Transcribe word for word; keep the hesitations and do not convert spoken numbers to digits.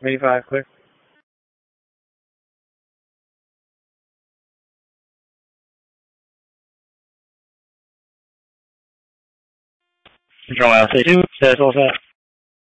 eighty-five, clear. Control L C two, says all set.